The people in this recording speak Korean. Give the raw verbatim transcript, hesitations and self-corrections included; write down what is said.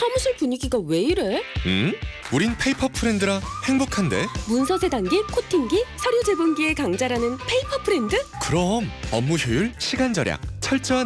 사무실 분위기가 왜 이래? 응? 우린 페이퍼 프렌드라 행복한데? 문서 세단기, 코팅기, 서류 제본기의 강자라는 페이퍼 프렌드? 그럼 업무 효율, 시간 절약, 철저한